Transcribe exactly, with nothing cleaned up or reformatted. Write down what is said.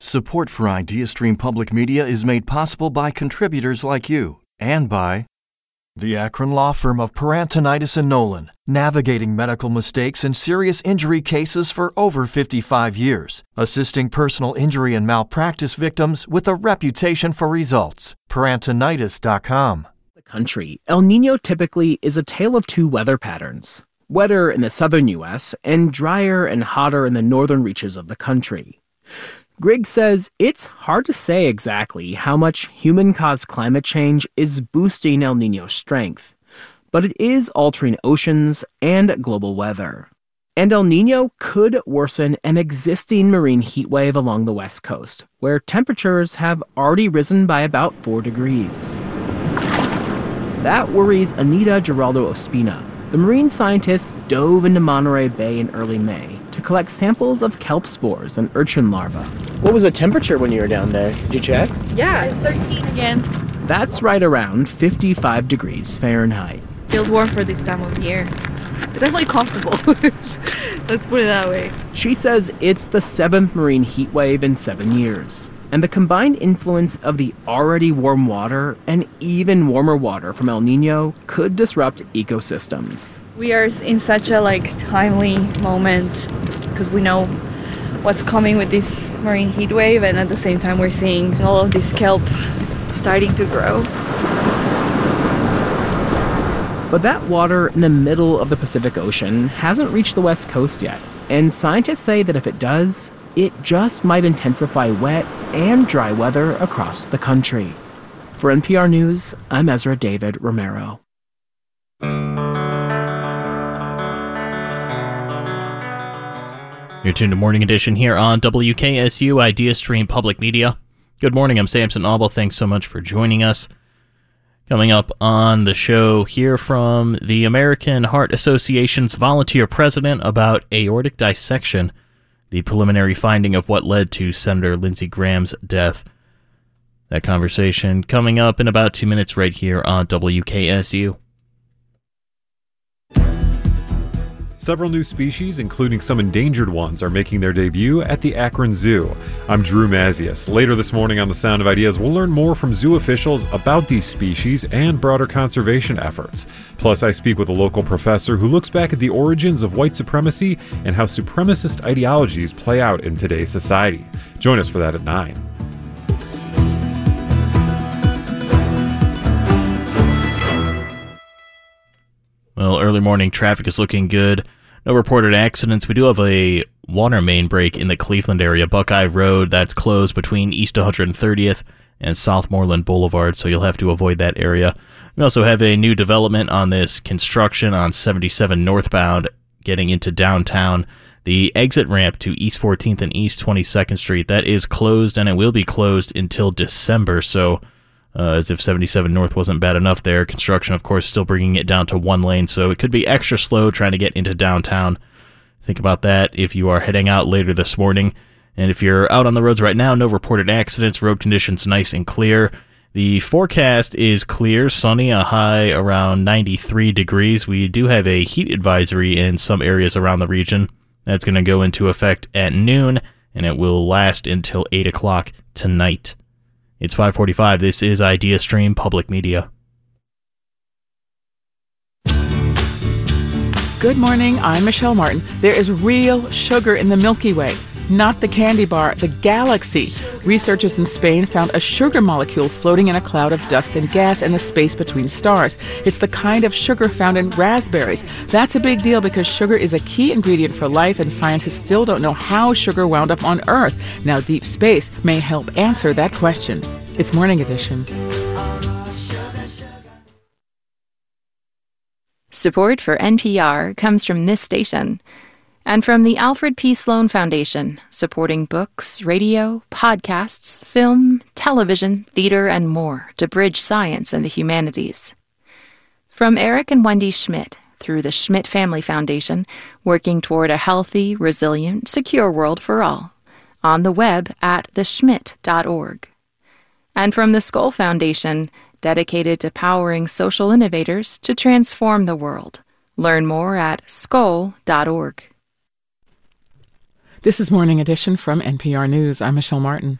Support for IdeaStream Public Media is made possible by contributors like you and by the Akron law firm of Parantonitis and Nolan, navigating medical mistakes and serious injury cases for over fifty-five years, assisting personal injury and malpractice victims with a reputation for results. Parantonitis dot com. The country, El Niño typically is a tale of two weather patterns: wetter in the southern U S and drier and hotter in the northern reaches of the country. Griggs says it's hard to say exactly how much human-caused climate change is boosting El Niño's strength, but it is altering oceans and global weather. And El Niño could worsen an existing marine heat wave along the west coast, where temperatures have already risen by about four degrees. That worries Anita Giraldo Ospina. The marine scientist dove into Monterey Bay in early May to collect samples of kelp spores and urchin larvae. What was the temperature when you were down there? Did you check? Yeah, thirteen again. That's right around fifty-five degrees Fahrenheit. Feels warm for this time of year. It's definitely comfortable. Let's put it that way. She says it's the seventh marine heat wave in seven years. And the combined influence of the already warm water and even warmer water from El Niño could disrupt ecosystems. We are in such a like timely moment because we know what's coming with this marine heat wave, and at the same time we're seeing all of this kelp starting to grow. But that water in the middle of the Pacific Ocean hasn't reached the west coast yet, and scientists say that if it does, it just might intensify wet and dry weather across the country. For N P R News, I'm Ezra David Romero. You're tuned to Morning Edition here on W K S U IdeaStream Public Media. Good morning, I'm Samson Auble. Thanks so much for joining us. Coming up on the show, hear from the American Heart Association's volunteer president about aortic dissection, the preliminary finding of what led to Senator Lindsey Graham's death. That conversation coming up in about two minutes right here on W K S U. Several new species, including some endangered ones, are making their debut at the Akron Zoo. I'm Drew Mazius. Later this morning on The Sound of Ideas, we'll learn more from zoo officials about these species and broader conservation efforts. Plus, I speak with a local professor who looks back at the origins of white supremacy and how supremacist ideologies play out in today's society. Join us for that at nine. Well, early morning traffic is looking good. No reported accidents. We do have a water main break in the Cleveland area. Buckeye Road, that's closed between East one hundred thirtieth and Southmoreland Boulevard, so you'll have to avoid that area. We also have a new development on this construction on seventy-seven northbound getting into downtown. The exit ramp to East fourteenth and East twenty-second Street, that is closed, and it will be closed until December, so Uh, as if seventy-seven North wasn't bad enough there. Construction, of course, still bringing it down to one lane, so it could be extra slow trying to get into downtown. Think about that if you are heading out later this morning. And if you're out on the roads right now, no reported accidents, road conditions nice and clear. The forecast is clear, sunny, a high around ninety-three degrees. We do have a heat advisory in some areas around the region. That's going to go into effect at noon, and it will last until eight o'clock tonight. It's five forty-five. This is IdeaStream Public Media. Good morning, I'm Michelle Martin. There is real sugar in the Milky Way, not the candy bar, the galaxy. Researchers in Spain found a sugar molecule floating in a cloud of dust and gas in the space between stars. It's the kind of sugar found in raspberries. That's a big deal because sugar is a key ingredient for life, and scientists still don't know how sugar wound up on Earth. Now, deep space may help answer that question. It's Morning Edition. Support for N P R comes from this station and from the Alfred P. Sloan Foundation, supporting books, radio, podcasts, film, television, theater, and more to bridge science and the humanities. From Eric and Wendy Schmidt, through the Schmidt Family Foundation, working toward a healthy, resilient, secure world for all. On the web at the schmidt dot org. And from the Skoll Foundation, dedicated to powering social innovators to transform the world. Learn more at skoll dot org. This is Morning Edition from N P R News. I'm Michelle Martin.